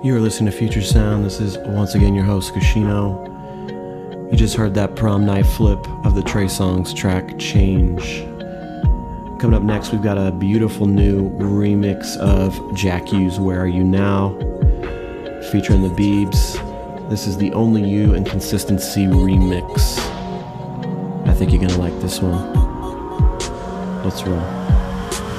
You're listening to Future Sound. This is once again your host, Kushino. You just heard that prom night flip of the Trey Songz track, Change. Coming up next, we've got a beautiful new remix of Jack U's Where Are You Now, featuring the Beebs. This is the Only You and Consistency remix. I think you're gonna like this one. Let's roll.